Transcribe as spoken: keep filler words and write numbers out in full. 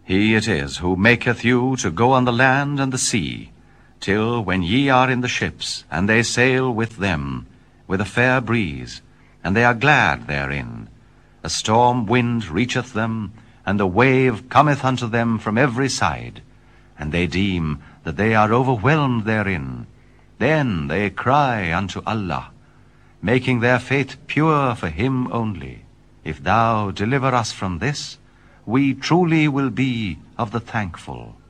He it is who maketh you to go on the land and the sea, till when ye are in the ships, and they sail with them, with a fair breeze, and they are glad therein, a storm wind reacheth them, and a wave cometh unto them from every side, and they deem that they are overwhelmed therein. Then they cry unto Allah, making their faith pure for him only. If thou deliver us from this, we truly will be of the thankful.